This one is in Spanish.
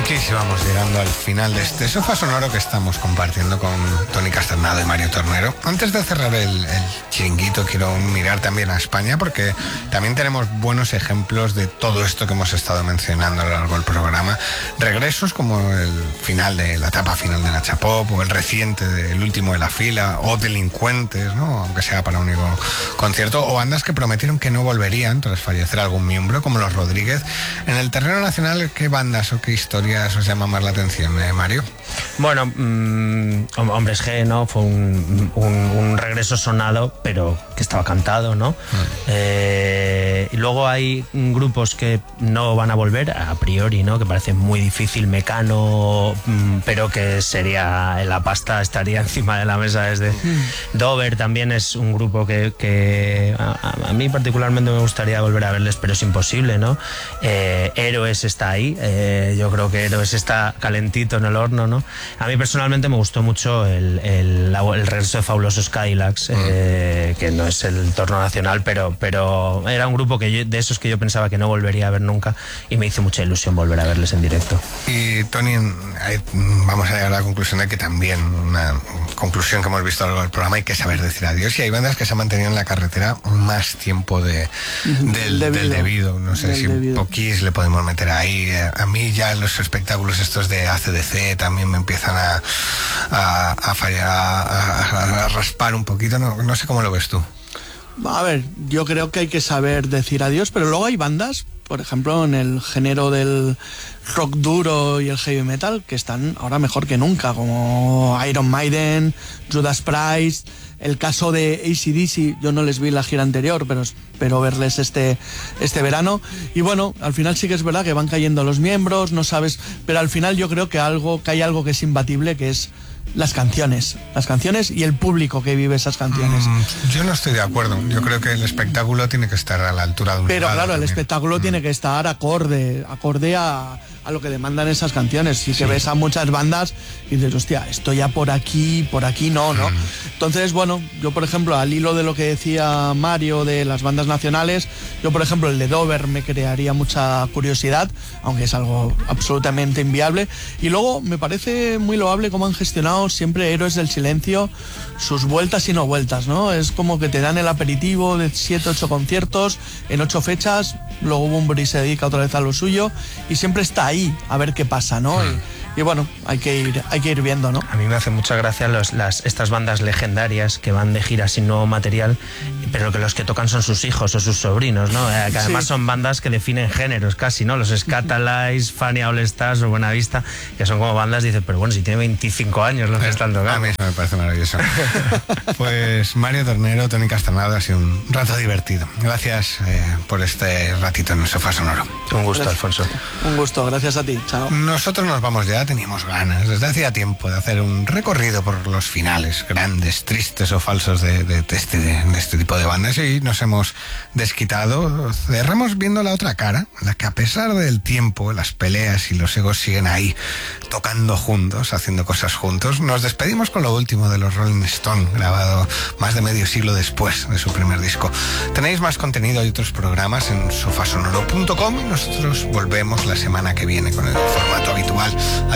Aquí sí vamos llegando al final de este sofá sonoro que estamos compartiendo con Toni Casternado y Mario Tornero. Antes de cerrar el chiringuito, quiero mirar también a España, porque también tenemos buenos ejemplos de todo esto que hemos estado mencionando a lo largo del programa. Regresos como el final de la etapa final de Nacha Pop, o el reciente del último de la fila, o Delincuentes, ¿no? Aunque sea para un único concierto, o bandas que prometieron que no volverían tras fallecer algún miembro, como los Rodríguez. En el terreno nacional, ¿qué bandas o qué historias os llama más la atención, Mario? Bueno, Hombres G, ¿no? Fue un regreso sonado, pero que estaba cantado, ¿no? Y luego hay grupos que no van a volver, a priori, ¿no? Que parece muy difícil, Mecano, pero que sería en la pasta, estaría encima de la mesa desde... Dover también es un grupo que a mí particularmente me gustaría volver a verles, pero es imposible, ¿no? Héroes está ahí, yo creo que Héroes está calentito en el horno, ¿no? A mí personalmente me gustó mucho el regreso de Fabulosos Cadillacs, que no es el entorno nacional, pero era un grupo de esos que yo pensaba que no volvería a ver nunca, y me hizo mucha ilusión volver a verles en directo. Y Toni, vamos a llegar a la conclusión de que también, una conclusión que hemos visto a lo largo del programa, hay que saber decir adiós, y hay bandas que se han mantenido en la carretera más tiempo del debido. No sé si Poquís le podemos meter ahí. A mí ya los espectáculos estos de AC/DC también me empiezan a fallar, a raspar un poquito. No sé cómo lo ves tú. A ver, yo creo que hay que saber decir adiós, pero luego hay bandas, por ejemplo, en el género del rock duro y el heavy metal, que están ahora mejor que nunca, como Iron Maiden, Judas Priest. El caso de AC/DC, yo no les vi la gira anterior, pero espero verles este verano. Y bueno, al final sí que es verdad que van cayendo los miembros, no sabes, pero al final yo creo que hay algo que es imbatible, que es las canciones y el público que vive esas canciones. Yo no estoy de acuerdo. Yo creo que el espectáculo tiene que estar a la altura de un Pero claro, también. El espectáculo tiene que estar acorde a lo que demandan esas canciones. Y que ves a muchas bandas y dices, hostia, esto ya por aquí no. Entonces, bueno, yo por ejemplo, al hilo de lo que decía Mario de las bandas nacionales, yo por ejemplo el de Dover me crearía mucha curiosidad, aunque es algo absolutamente inviable. Y luego me parece muy loable cómo han gestionado siempre Héroes del Silencio sus vueltas y no vueltas, ¿no? Es como que te dan el aperitivo de 7-8 conciertos en 8 fechas, luego Bunbury se dedica otra vez a lo suyo y siempre está ahí a ver qué pasa, ¿no? Y bueno, hay que ir viendo, ¿no? A mí me hace mucha gracia estas bandas legendarias que van de gira sin nuevo material, pero que los que tocan son sus hijos o sus sobrinos, ¿no? Que además son bandas que definen géneros casi, ¿no? Los Scatalites, Fania All Stars o Buenavista, que son como bandas, dices, pero bueno, si tiene 25 años los que están tocando. A mí eso me parece maravilloso. Pues Mario Tornero, Toni Casternado, ha sido un rato divertido. Gracias por este ratito en el sofá sonoro. Un gusto, Alfonso. Un gusto, gracias a ti. Chao. Nosotros nos vamos ya. Teníamos ganas desde hacía tiempo de hacer un recorrido por los finales grandes, tristes o falsos de este tipo de bandas, y nos hemos desquitado. Cerramos viendo la otra cara, la que a pesar del tiempo, las peleas y los egos siguen ahí, tocando juntos, haciendo cosas juntos. Nos despedimos con lo último de los Rolling Stone, grabado más de medio siglo después de su primer disco. Tenéis más contenido y otros programas en sofasonoro.com, y nosotros volvemos la semana que viene con el formato habitual